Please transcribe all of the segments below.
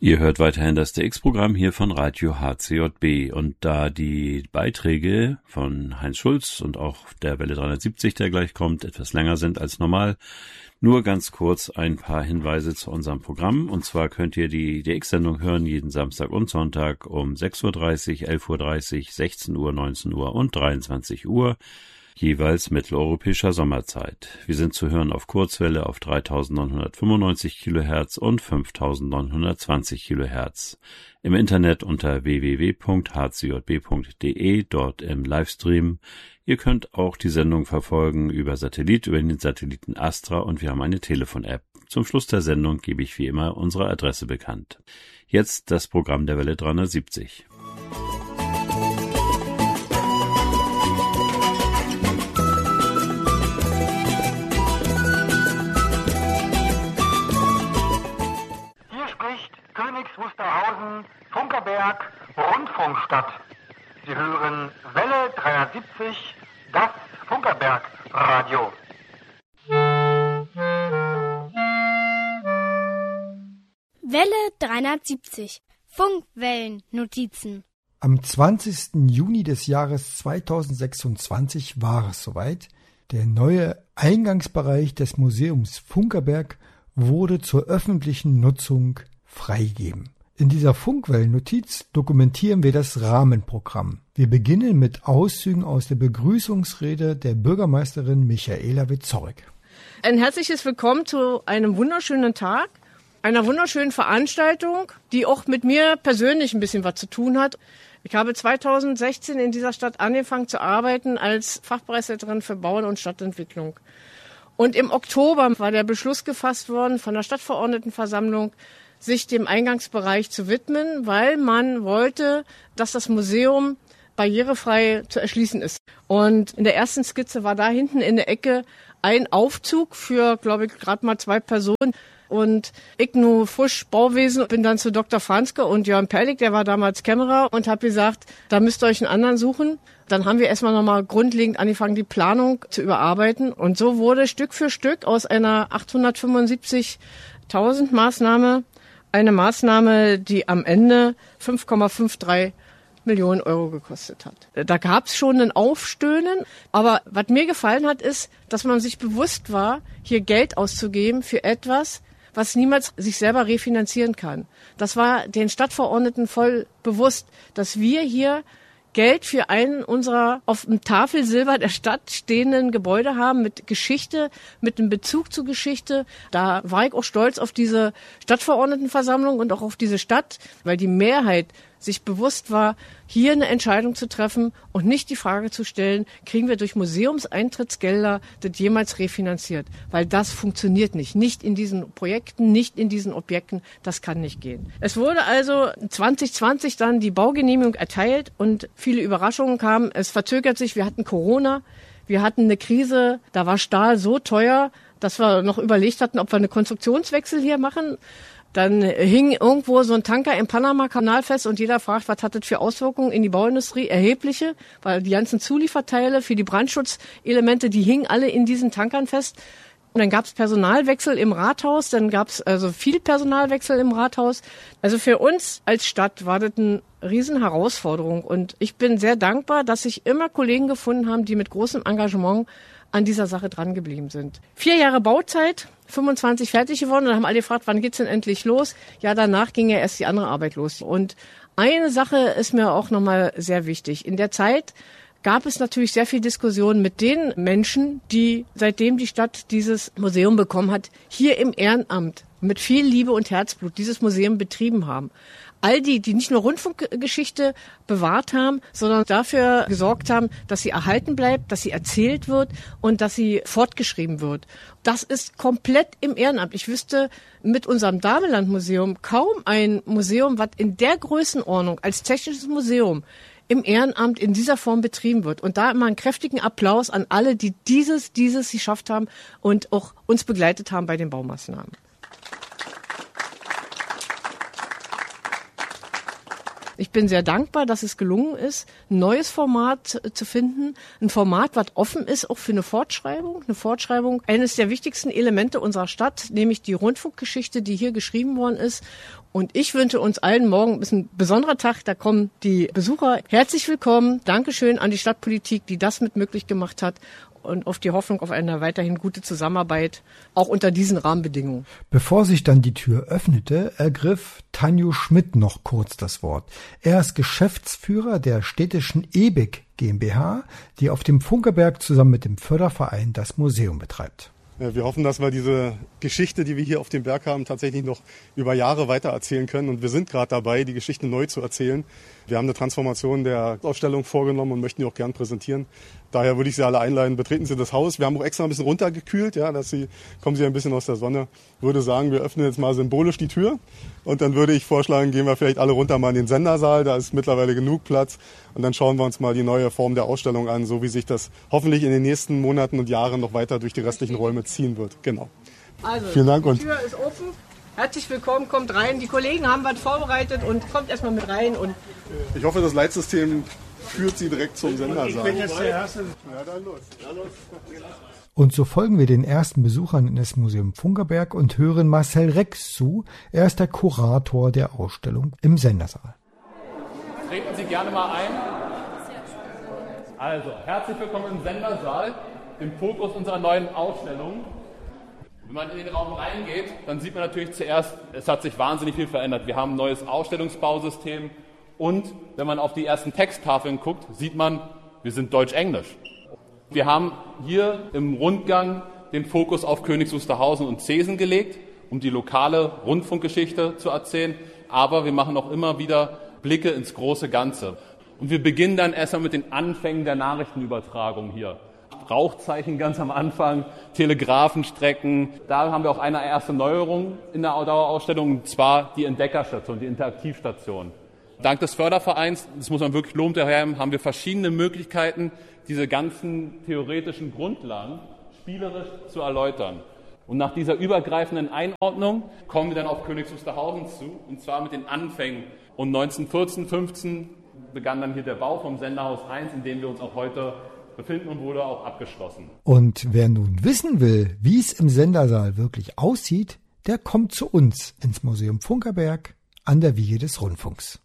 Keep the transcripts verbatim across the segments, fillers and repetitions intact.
Ihr hört weiterhin das D X-Programm hier von Radio H C J B. Und da die Beiträge von Heinz Schulz und auch der Welle dreihundertsiebzig, der gleich kommt, etwas länger sind als normal, nur ganz kurz ein paar Hinweise zu unserem Programm. Und zwar könnt ihr die D X-Sendung hören jeden Samstag und Sonntag um sechs Uhr dreißig, elf Uhr dreißig, sechzehn Uhr, neunzehn Uhr und dreiundzwanzig Uhr. Jeweils mitteleuropäischer Sommerzeit. Wir sind zu hören auf Kurzwelle auf dreitausendneunhundertfünfundneunzig Kilohertz und fünftausendneunhundertzwanzig Kilohertz. Im Internet unter w w w punkt h c j b punkt d e, dort im Livestream. Ihr könnt auch die Sendung verfolgen über Satellit, über den Satelliten Astra, und wir haben eine Telefon-App. Zum Schluss der Sendung gebe ich wie immer unsere Adresse bekannt. Jetzt das Programm der Welle dreihundertsiebzig. Königs Wusterhausen, Funkerberg, Rundfunkstadt. Sie hören Welle dreihundertsiebzig, das Funkerberg-Radio. Welle dreihundertsiebzig, Funkwellennotizen. Am zwanzigsten Juni des Jahres zweitausendsechsundzwanzig war es soweit. Der neue Eingangsbereich des Museums Funkerberg wurde zur öffentlichen Nutzung freigeben. In dieser Funkwellennotiz dokumentieren wir das Rahmenprogramm. Wir beginnen mit Auszügen aus der Begrüßungsrede der Bürgermeisterin Michaela Wieczorek. Ein herzliches Willkommen zu einem wunderschönen Tag, einer wunderschönen Veranstaltung, die auch mit mir persönlich ein bisschen was zu tun hat. Ich habe zweitausendsechzehn in dieser Stadt angefangen zu arbeiten als Fachbereichsleiterin für Bauen und Stadtentwicklung. Und im Oktober war der Beschluss gefasst worden von der Stadtverordnetenversammlung, sich dem Eingangsbereich zu widmen, weil man wollte, dass das Museum barrierefrei zu erschließen ist. Und in der ersten Skizze war da hinten in der Ecke ein Aufzug für, glaube ich, gerade mal zwei Personen. Und ich nur frisch Bauwesen, bin dann zu Doktor Franzke und Jörn Perlik, der war damals Kämmerer, und habe gesagt, da müsst ihr euch einen anderen suchen. Dann haben wir erstmal nochmal grundlegend angefangen, die Planung zu überarbeiten. Und so wurde Stück für Stück aus einer achthundertfünfundsiebzigtausend Maßnahme eine Maßnahme, die am Ende fünf Komma dreiundfünfzig Millionen Euro gekostet hat. Da gab es schon ein Aufstöhnen, aber was mir gefallen hat, ist, dass man sich bewusst war, hier Geld auszugeben für etwas, was niemals sich selber refinanzieren kann. Das war den Stadtverordneten voll bewusst, dass wir hier Geld für einen unserer auf dem Tafelsilber der Stadt stehenden Gebäude haben, mit Geschichte, mit einem Bezug zur Geschichte. Da war ich auch stolz auf diese Stadtverordnetenversammlung und auch auf diese Stadt, weil die Mehrheit sich bewusst war, hier eine Entscheidung zu treffen und nicht die Frage zu stellen, kriegen wir durch Museumseintrittsgelder das jemals refinanziert? Weil das funktioniert nicht. Nicht in diesen Projekten, nicht in diesen Objekten. Das kann nicht gehen. Es wurde also zwanzig zwanzig dann die Baugenehmigung erteilt und viele Überraschungen kamen. Es verzögert sich. Wir hatten Corona. Wir hatten eine Krise. Da war Stahl so teuer, dass wir noch überlegt hatten, ob wir einen Konstruktionswechsel hier machen. Dann hing irgendwo so ein Tanker im Panama-Kanal fest und jeder fragt, was hat das für Auswirkungen in die Bauindustrie? Erhebliche, weil die ganzen Zulieferteile für die Brandschutzelemente, die hingen alle in diesen Tankern fest. Und dann gab es Personalwechsel im Rathaus, dann gab es also viel Personalwechsel im Rathaus. Also für uns als Stadt war das eine Riesenherausforderung und ich bin sehr dankbar, dass sich immer Kollegen gefunden haben, die mit großem Engagement an dieser Sache dran geblieben sind. Vier Jahre Bauzeit, fünfundzwanzig fertig geworden, und dann haben alle gefragt, wann geht's denn endlich los? Ja, danach ging ja erst die andere Arbeit los. Und eine Sache ist mir auch nochmal sehr wichtig. In der Zeit gab es natürlich sehr viel Diskussion mit den Menschen, die, seitdem die Stadt dieses Museum bekommen hat, hier im Ehrenamt mit viel Liebe und Herzblut dieses Museum betrieben haben. All die, die nicht nur Rundfunkgeschichte bewahrt haben, sondern dafür gesorgt haben, dass sie erhalten bleibt, dass sie erzählt wird und dass sie fortgeschrieben wird. Das ist komplett im Ehrenamt. Ich wüsste mit unserem Dameland-Museum kaum ein Museum, was in der Größenordnung als technisches Museum im Ehrenamt in dieser Form betrieben wird. Und da immer einen kräftigen Applaus an alle, die dieses, dieses geschafft haben und auch uns begleitet haben bei den Baumaßnahmen. Ich bin sehr dankbar, dass es gelungen ist, ein neues Format zu finden. Ein Format, was offen ist, auch für eine Fortschreibung. Eine Fortschreibung eines der wichtigsten Elemente unserer Stadt, nämlich die Rundfunkgeschichte, die hier geschrieben worden ist. Und ich wünsche uns allen, morgen ist ein besonderer Tag, da kommen die Besucher. Herzlich willkommen. Dankeschön an die Stadtpolitik, die das mit möglich gemacht hat. Und auf die Hoffnung auf eine weiterhin gute Zusammenarbeit, auch unter diesen Rahmenbedingungen. Bevor sich dann die Tür öffnete, ergriff Tanju Schmidt noch kurz das Wort. Er ist Geschäftsführer der städtischen E B I C GmbH, die auf dem Funkerberg zusammen mit dem Förderverein das Museum betreibt. Wir hoffen, dass wir diese Geschichte, die wir hier auf dem Berg haben, tatsächlich noch über Jahre weiter erzählen können. Und wir sind gerade dabei, die Geschichte neu zu erzählen. Wir haben eine Transformation der Ausstellung vorgenommen und möchten die auch gern präsentieren. Daher würde ich Sie alle einladen, betreten Sie das Haus. Wir haben auch extra ein bisschen runtergekühlt, ja, dass Sie, kommen Sie ein bisschen aus der Sonne. Ich würde sagen, wir öffnen jetzt mal symbolisch die Tür. Und dann würde ich vorschlagen, gehen wir vielleicht alle runter mal in den Sendersaal. Da ist mittlerweile genug Platz. Und dann schauen wir uns mal die neue Form der Ausstellung an, so wie sich das hoffentlich in den nächsten Monaten und Jahren noch weiter durch die restlichen Räume ziehen wird. Genau. Also, vielen Dank. Die Tür ist offen. Herzlich willkommen, kommt rein. Die Kollegen haben was vorbereitet und kommt erstmal mit rein. Und ich hoffe, das Leitsystem führt Sie direkt zum Sendersaal. Ich bin jetzt der Erste. Ja, dann los. Ja, los. Und so folgen wir den ersten Besuchern in das Museum Funkerberg und hören Marcel Rex zu. Er ist der Kurator der Ausstellung im Sendersaal. Treten Sie gerne mal ein. Also, herzlich willkommen im Sendersaal, im Fokus unserer neuen Ausstellung. Wenn man in den Raum reingeht, dann sieht man natürlich zuerst, es hat sich wahnsinnig viel verändert. Wir haben ein neues Ausstellungsbausystem und wenn man auf die ersten Texttafeln guckt, sieht man, wir sind Deutsch-Englisch. Wir haben hier im Rundgang den Fokus auf Königs Wusterhausen und Zeesen gelegt, um die lokale Rundfunkgeschichte zu erzählen, aber wir machen auch immer wieder Blicke ins große Ganze. Und wir beginnen dann erstmal mit den Anfängen der Nachrichtenübertragung hier. Rauchzeichen ganz am Anfang, Telegrafenstrecken. Da haben wir auch eine erste Neuerung in der Dauerausstellung, und zwar die Entdeckerstation, die Interaktivstation. Dank des Fördervereins, das muss man wirklich lobend hervorheben, haben wir verschiedene Möglichkeiten, diese ganzen theoretischen Grundlagen spielerisch zu erläutern. Und nach dieser übergreifenden Einordnung kommen wir dann auf Königs Wusterhausen zu, und zwar mit den Anfängen. Und neunzehnhundertvierzehn, fünfzehn begann dann hier der Bau vom Senderhaus eins, in dem wir uns auch heute befinden und wurde auch abgeschlossen. Und wer nun wissen will, wie es im Sendersaal wirklich aussieht, der kommt zu uns ins Museum Funkerberg an der Wiege des Rundfunks.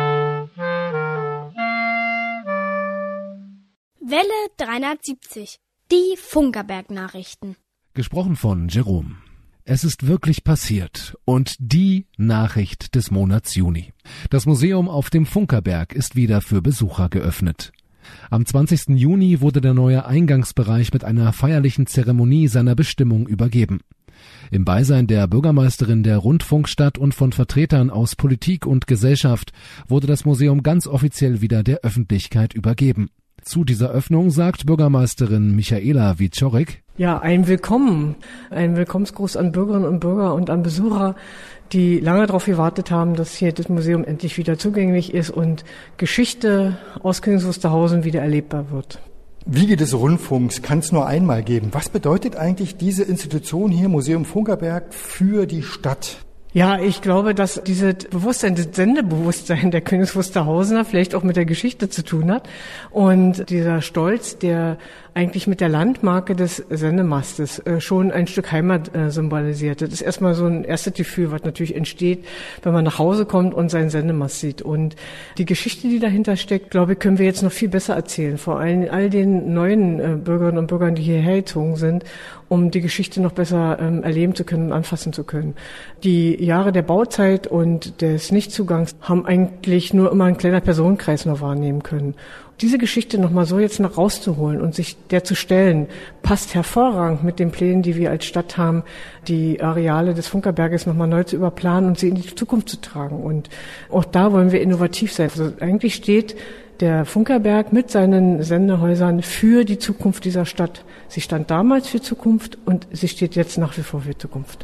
Welle dreihundertsiebzig, die Funkerberg-Nachrichten. Gesprochen von Jerome. Es ist wirklich passiert und die Nachricht des Monats Juni. Das Museum auf dem Funkerberg ist wieder für Besucher geöffnet. Am zwanzigsten Juni wurde der neue Eingangsbereich mit einer feierlichen Zeremonie seiner Bestimmung übergeben. Im Beisein der Bürgermeisterin der Rundfunkstadt und von Vertretern aus Politik und Gesellschaft wurde das Museum ganz offiziell wieder der Öffentlichkeit übergeben. Zu dieser Öffnung sagt Bürgermeisterin Michaela Wieczorek: Ja, ein Willkommen, ein Willkommensgruß an Bürgerinnen und Bürger und an Besucher, die lange darauf gewartet haben, dass hier das Museum endlich wieder zugänglich ist und Geschichte aus Königs Wusterhausen wieder erlebbar wird. Wiege des Rundfunks kann es nur einmal geben. Was bedeutet eigentlich diese Institution hier, Museum Funkerberg, für die Stadt? Ja, ich glaube, dass dieses Bewusstsein, das Sendebewusstsein der Königs Wusterhausener vielleicht auch mit der Geschichte zu tun hat. Und dieser Stolz, der eigentlich mit der Landmarke des Sendemastes äh, schon ein Stück Heimat äh, symbolisiert. Das ist erstmal so ein erstes Gefühl, was natürlich entsteht, wenn man nach Hause kommt und seinen Sendemast sieht. Und die Geschichte, die dahinter steckt, glaube ich, können wir jetzt noch viel besser erzählen. Vor allem all den neuen äh, Bürgerinnen und Bürgern, die hierher gezogen sind, um die Geschichte noch besser ähm, erleben zu können und anfassen zu können. Die Jahre der Bauzeit und des Nichtzugangs haben eigentlich nur immer ein kleiner Personenkreis noch wahrnehmen können. Diese Geschichte nochmal so jetzt noch rauszuholen und sich der zu stellen, passt hervorragend mit den Plänen, die wir als Stadt haben, die Areale des Funkerberges nochmal neu zu überplanen und sie in die Zukunft zu tragen. Und auch da wollen wir innovativ sein. Also eigentlich steht der Funkerberg mit seinen Sendehäusern für die Zukunft dieser Stadt. Sie stand damals für Zukunft und sie steht jetzt nach wie vor für Zukunft.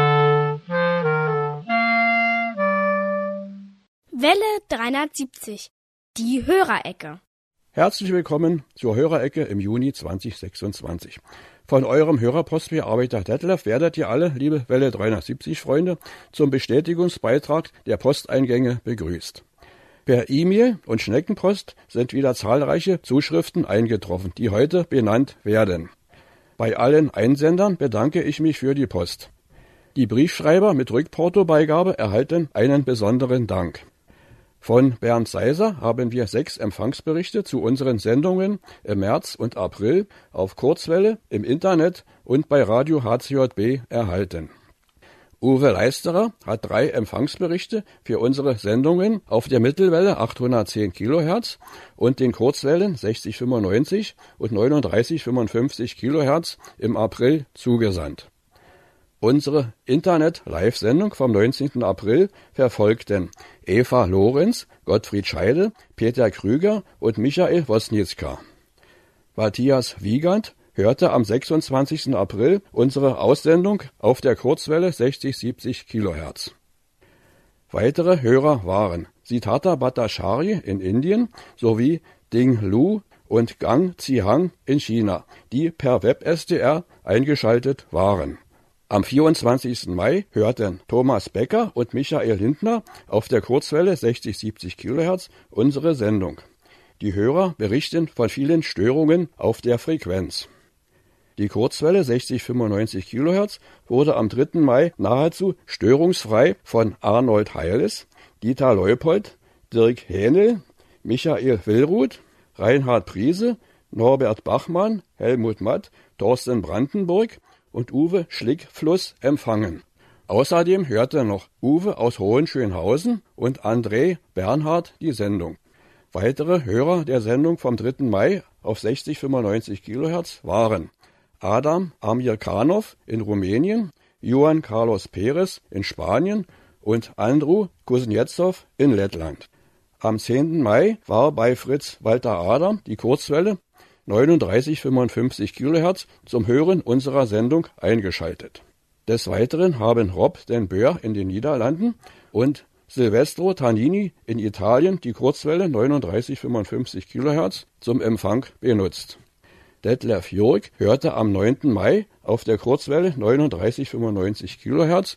Welle dreihundertsiebzig, die Hörerecke. Herzlich willkommen zur Hörerecke im Juni zweitausendsechsundzwanzig. Von eurem Hörerpostbearbeiter Detlef werdet ihr alle, liebe Welle dreihundertsiebzig Freunde, zum Bestätigungsbeitrag der Posteingänge begrüßt. Per E-Mail und Schneckenpost sind wieder zahlreiche Zuschriften eingetroffen, die heute benannt werden. Bei allen Einsendern bedanke ich mich für die Post. Die Briefschreiber mit Rückportobeigabe erhalten einen besonderen Dank. Von Bernd Seiser haben wir sechs Empfangsberichte zu unseren Sendungen im März und April auf Kurzwelle, im Internet und bei Radio H C J B erhalten. Uwe Leisterer hat drei Empfangsberichte für unsere Sendungen auf der Mittelwelle achthundertzehn Kilohertz und den Kurzwellen sechzig fünfundneunzig und neununddreißig fünfundfünfzig Kilohertz im April zugesandt. Unsere Internet-Live-Sendung vom neunzehnten April verfolgten Eva Lorenz, Gottfried Scheide, Peter Krüger und Michael Wosnitzka. Matthias Wiegand hörte am sechsundzwanzigsten April unsere Aussendung auf der Kurzwelle sechzig siebzig Kilohertz. Weitere Hörer waren Siddhartha Bhattacharya in Indien sowie Ding Lu und Gang Zihang in China, die per Web-S D R eingeschaltet waren. Am vierundzwanzigsten Mai hörten Thomas Becker und Michael Lindner auf der Kurzwelle sechzig siebzig Kilohertz unsere Sendung. Die Hörer berichten von vielen Störungen auf der Frequenz. Die Kurzwelle sechzig fünfundneunzig Kilohertz wurde am dritten Mai nahezu störungsfrei von Arnold Heiles, Dieter Leupold, Dirk Hähnel, Michael Willruth, Reinhard Priese, Norbert Bachmann, Helmut Matt, Thorsten Brandenburg und Uwe Schlickfluss empfangen. Außerdem hörte noch Uwe aus Hohenschönhausen und André Bernhard die Sendung. Weitere Hörer der Sendung vom dritten Mai auf sechzig fünfundneunzig Kilohertz waren Adam Amirkanov in Rumänien, Juan Carlos Perez in Spanien und Andrew Kuznetsov in Lettland. Am zehnten Mai war bei Fritz Walter Adam die Kurzwelle neununddreißig fünfundfünfzig Kilohertz zum Hören unserer Sendung eingeschaltet. Des Weiteren haben Rob den Boer in den Niederlanden und Silvestro Tannini in Italien die Kurzwelle neununddreißig fünfundfünfzig Kilohertz zum Empfang benutzt. Detlef Jurk hörte am neunten Mai auf der Kurzwelle neununddreißig fünfundneunzig Kilohertz